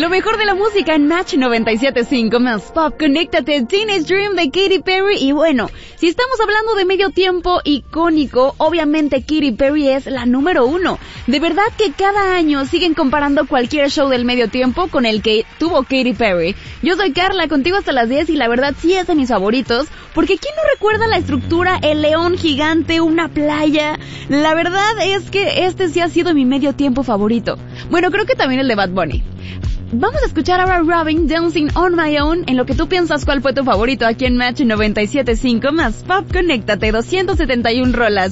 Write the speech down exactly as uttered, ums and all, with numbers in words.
Lo mejor de la música en Match noventa y siete punto cinco más Pop. Conéctate, Teenage Dream de Katy Perry. Y bueno, si estamos hablando de medio tiempo icónico, obviamente Katy Perry es la número uno. De verdad que cada año siguen comparando cualquier show del medio tiempo con el que tuvo Katy Perry. Yo soy Carla, contigo hasta las diez y la verdad sí es de mis favoritos, porque ¿quién no recuerda la estructura, el león gigante, una playa? La verdad es que este sí ha sido mi medio tiempo favorito. Bueno, creo que también el de Bad Bunny. Vamos a escuchar ahora Robin, Dancing on My Own. En lo que tú piensas cuál fue tu favorito aquí en Match noventa y siete punto cinco más Pop. Conéctate, doscientas setenta y una rolas.